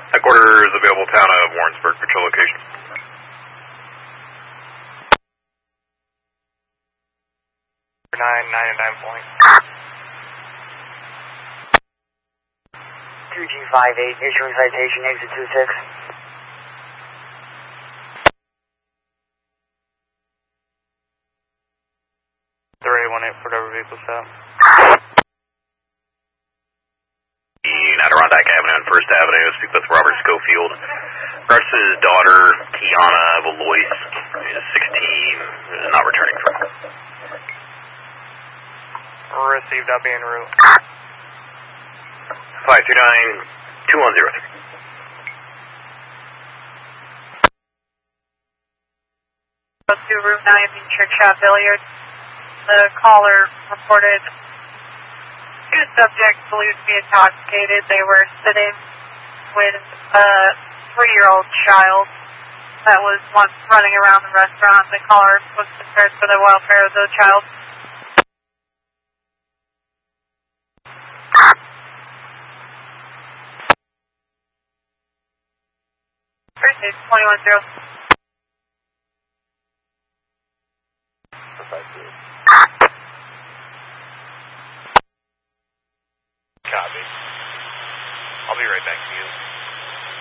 Headquarters available town of Warrensburg, patrol location. Nine and 9 point. 2G58, issuing citation, exit 26. The Ray 18, whatever vehicle stop. Adirondack Avenue and First Avenue, speak with Robert Schofield. Russ's daughter, Kiana Valois, is 16, not returning from home. Received, I'll be en route. 529-2103. To Route 9 Church Shop Billiards. The caller reported two subjects believed to be intoxicated. They were sitting with a 3-year-old child that was once running around the restaurant. The caller was concerned for the welfare of the child. First aid 21-0. Copy. I'll be right back to you.